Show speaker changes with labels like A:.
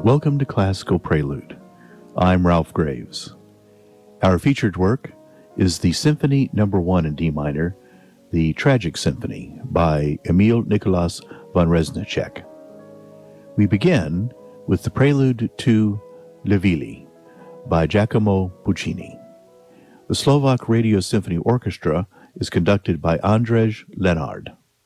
A: Welcome to Classical Prelude. I'm Ralph Graves. Our featured work is the Symphony No. 1 in D minor, the Tragic Symphony by Emil Nikolaus von Reznicek. We begin with the prelude to Le Villi by Giacomo Puccini. The Slovak Radio Symphony Orchestra is conducted by Andrzej Lenard.